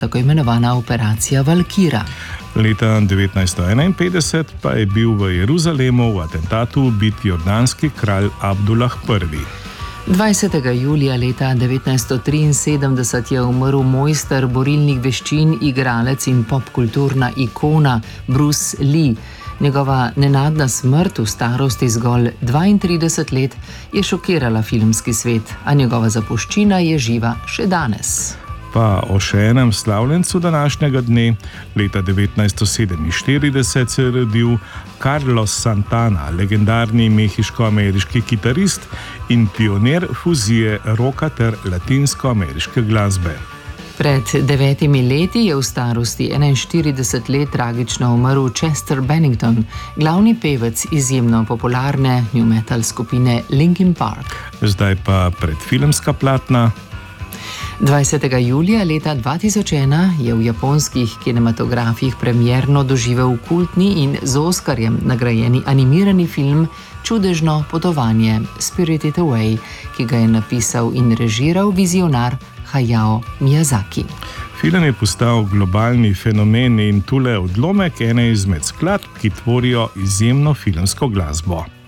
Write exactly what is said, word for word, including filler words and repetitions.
tako imenovana operacija Valkira. Leta devetnajststo enainpetdeset pa je bil v Jeruzalemu v atentatu ubit jordanski kralj Abdulah prvi. dvajsetega julija leta devetnajststo triinsedemdeset je umrl mojster borilnih veščin, igralec in popkulturna ikona Bruce Lee. Njegova nenadna smrt v starosti zgolj dvaintrideset let je šokirala filmski svet, a njegova zapuščina je živa še danes. Pa o še enem slavljencu današnjega dne, leta devetnajststo sedeminštirideset se je rodil Carlos Santana, legendarni mehiško-ameriški kitarist in pionir fuzije roka ter latinsko-ameriške glasbe. Pred devetimi leti je v starosti enainštirideset let tragično umrl Chester Bennington, glavni pevec izjemno popularne new metal skupine Linkin Park. Zdaj pa predfilmska platna. dvajsetega julija leta dva tisoč ena je v japonskih kinematografih premierno doživel kultni in z Oskarjem nagrajeni animirani film Čudežno potovanje Spirited Away, ki ga je napisal in režiral vizionar Hayao Miyazaki. Film je postal globalni fenomen in tule odlomek ene izmed skladb, ki tvorijo izjemno filmsko glasbo.